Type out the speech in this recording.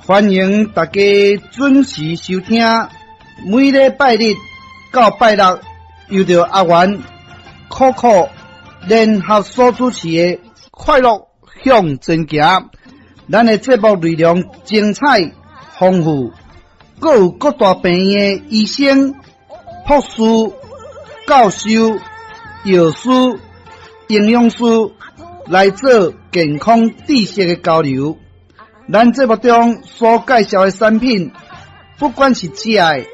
欢迎大家准时收听，每礼拜日到拜六，由着阿元、可可联合所主持的快乐向前行。咱的节目内容精彩丰富，各有各大病院的医生、护士、教授、药师、营养师来做健康知识的交流。咱节目中所介绍的产品，不管是食的、